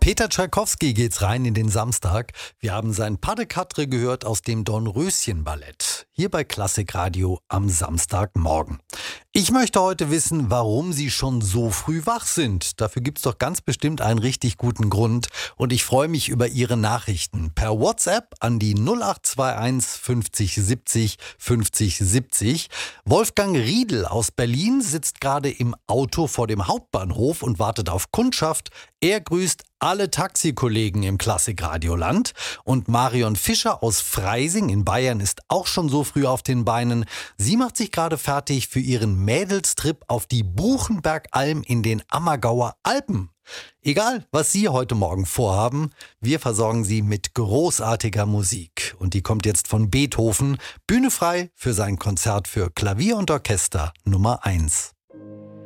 Peter Tschaikowski geht's rein in den Samstag. Wir haben sein Pas de Quatre gehört aus dem Dornröschen-Ballett. Hier bei Klassikradio am Samstagmorgen. Ich möchte heute wissen, warum Sie schon so früh wach sind. Dafür gibt's doch ganz bestimmt einen richtig guten Grund. Und ich freue mich über Ihre Nachrichten. Per WhatsApp an die 0821 50 70 50 70. Wolfgang Riedel aus Berlin sitzt gerade im Auto vor dem Hauptbahnhof und wartet auf Kundschaft. Er grüßt alle Taxikollegen im Klassikradioland. Und Marion Fischer aus Freising in Bayern ist auch schon so früh auf den Beinen. Sie macht sich gerade fertig für ihren Mädelstrip auf die Buchenbergalm in den Ammergauer Alpen. Egal, was Sie heute Morgen vorhaben, wir versorgen Sie mit großartiger Musik. Und die kommt jetzt von Beethoven, Bühne frei für sein Konzert für Klavier und Orchester Nummer 1.